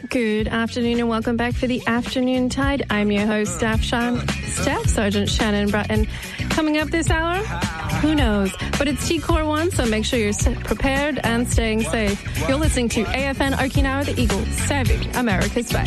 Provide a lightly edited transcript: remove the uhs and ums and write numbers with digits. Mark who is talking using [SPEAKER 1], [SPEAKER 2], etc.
[SPEAKER 1] Good afternoon and welcome back for the Afternoon Tide. I'm your host, Staff Sergeant Shannon Bratton. Coming up this hour, who knows? But it's T-Core 1, so make sure you're prepared and staying safe. You're listening to AFN Okinawa, the Eagle, serving America's best.